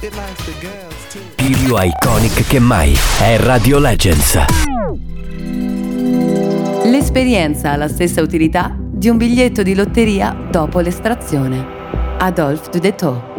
Più iconic che mai è Radio Legends. L'esperienza ha la stessa utilità di un biglietto di lotteria dopo l'estrazione. Adolphe Dudetot.